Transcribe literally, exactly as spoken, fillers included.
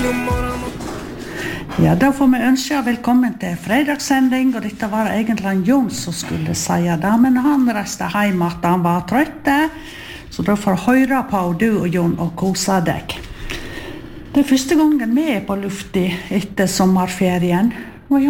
Ja, da får vi ønske velkommen til fredagssending, og dette var egentlig Jon som skulle si det, men han reiste hjem at han var trøtt, så da får høre på du og Jon og kose deg. Det er første gangen vi er på luften etter sommerferien.